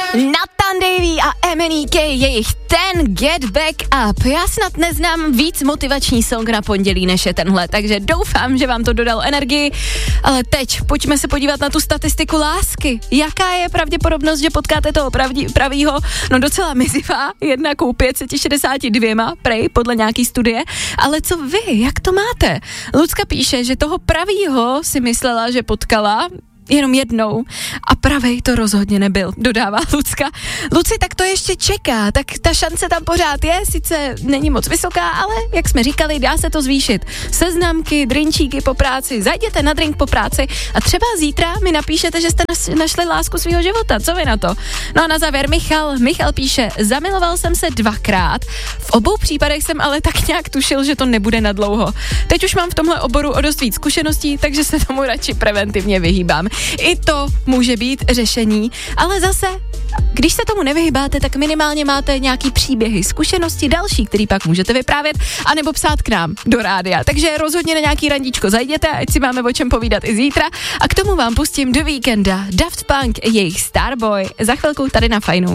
Nathan Davey a MNEK, jejich ten Get Back Up. Já snad neznám víc motivační song na pondělí, než je tenhle, takže doufám, že vám to dodal energii. Ale teď pojďme se podívat na tu statistiku lásky. Jaká je pravděpodobnost, že potkáte toho pravýho? No docela mizivá, 1:562, prej, podle nějaký studie. Ale co vy, jak to máte? Lucka píše, že toho pravýho si myslela, že potkala jenom jednou a pravej to rozhodně nebyl, dodává Lucka. Luci, tak to ještě čeká, tak ta šance tam pořád je, sice není moc vysoká, ale jak jsme říkali, dá se to zvýšit. Seznamky, drinčíky po práci, zajděte na drink po práci a třeba zítra mi napíšete, že jste našli lásku svého života, co vy na to? No a na závěr Michal píše, zamiloval jsem se 2krát, v obou případech jsem ale tak nějak tušil, že to nebude na dlouho. Teď už mám v tomhle oboru o dost víc zkušeností, takže se tomu radši preventivně vyhýbám. I to může být řešení, ale zase, když se tomu nevyhýbáte, tak minimálně máte nějaký příběhy, zkušenosti další, který pak můžete vyprávět, anebo psát k nám do rádia. Takže rozhodně na nějaký randíčko zajděte, ať si máme o čem povídat i zítra. A k tomu vám pustím do víkenda Daft Punk, jejich Starboy, za chvilku tady na Fajnu.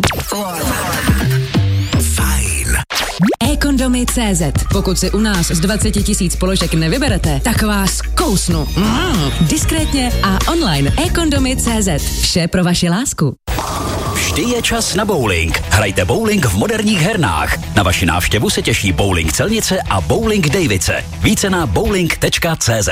eKondomy.cz. Pokud si u nás z 20 000 položek nevyberete, tak vás kousnu. Diskrétně a online. eKondomy.cz. Vše pro vaši lásku. Vždy je čas na bowling. Hrajte bowling v moderních hernách. Na vaši návštěvu se těší Bowling Celnice a Bowling Davice. Více na bowling.cz.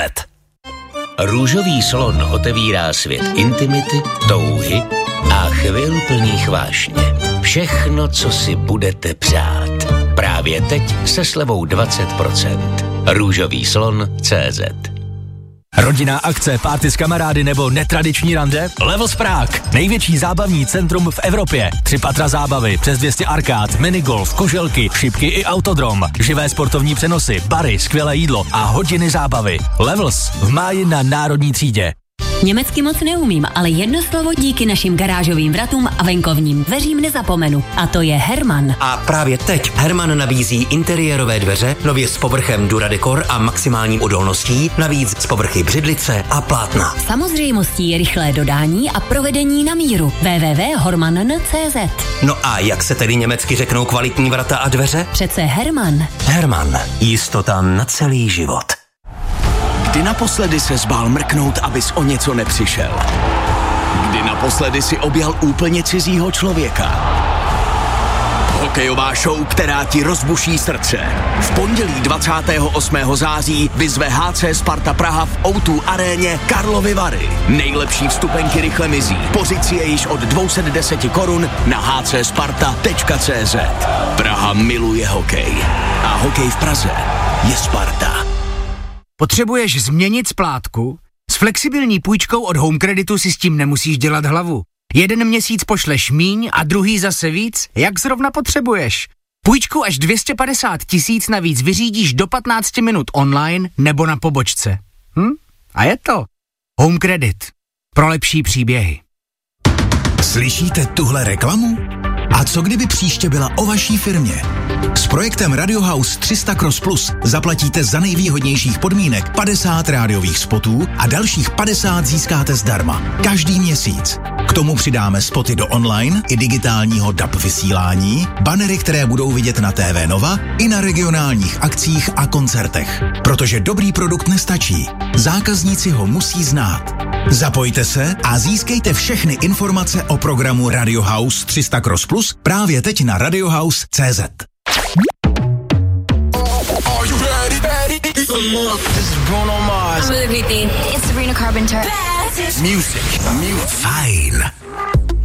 Růžový slon otevírá svět intimity, touhy a chvil plných vášně. Všechno, co si budete přát. Právě teď se slevou 20%. Růžový slon.cz. Rodinná akce, party s kamarády nebo netradiční rande? Levels Prague, největší zábavní centrum v Evropě. 3 patra zábavy, přes 200 arkád, minigolf, koželky, šipky i autodrom, živé sportovní přenosy, bary, skvělé jídlo a hodiny zábavy. Levels v máji na Národní třídě. Německy moc neumím, ale jedno slovo díky našim garážovým vratům a venkovním dveřím nezapomenu. A to je Herman. A právě teď Herman nabízí interiérové dveře, nově s povrchem Duradecor a maximálním odolností, navíc z povrchy břidlice a plátna. Samozřejmostí je rychlé dodání a provedení na míru. www.horman.cz. No a jak se tedy německy řeknou kvalitní vrata a dveře? Přece Herman. Herman. Jistota na celý život. Kdy naposledy se zbál mrknout, abys o něco nepřišel? Kdy naposledy si objal úplně cizího člověka? Hokejová show, která ti rozbuší srdce. V pondělí 28. září vyzve HC Sparta Praha v O2 aréně Karlovy Vary. Nejlepší vstupenky rychle mizí. Pořiď si je již od 210 korun na hcsparta.cz. Praha miluje hokej. A hokej v Praze je Sparta. Potřebuješ změnit splátku? S flexibilní půjčkou od Home Creditu si s tím nemusíš dělat hlavu. Jeden měsíc pošleš míň a druhý zase víc, jak zrovna potřebuješ. Půjčku až 250 000 navíc vyřídíš do 15 minut online nebo na pobočce. A je to Home Credit. Pro lepší příběhy. Slyšíte tuhle reklamu? A co kdyby příště byla o vaší firmě? S projektem Radio House 300 Cross Plus zaplatíte za nejvýhodnějších podmínek 50 rádiových spotů a dalších 50 získáte zdarma. Každý měsíc. K tomu přidáme spoty do online i digitálního DAB vysílání, banery, které budou vidět na TV Nova i na regionálních akcích a koncertech. Protože dobrý produkt nestačí. Zákazníci ho musí znát. Zapojte se a získejte všechny informace o programu Radio House 300 Cross Plus právě teď na radiohouse.cz. It's Sabrina Carpenter. Music. Fajn.